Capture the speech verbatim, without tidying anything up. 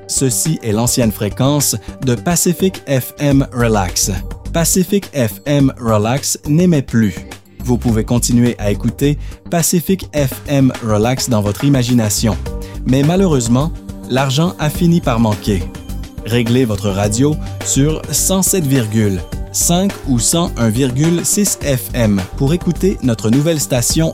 Ceci est l'ancienne fréquence de Pacific F M Relax. Pacific F M Relax n'émet plus. Vous pouvez continuer à écouter Pacific F M Relax dans votre imagination. Mais malheureusement, l'argent a fini par manquer. Réglez votre radio sur cent sept virgule cinq ou cent un virgule six F M pour écouter notre nouvelle station